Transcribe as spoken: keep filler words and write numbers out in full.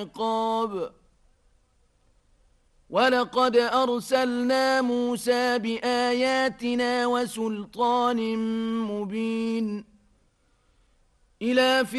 عقاب. ولقد أرسلنا موسى بآياتنا وسلطان مبين إلى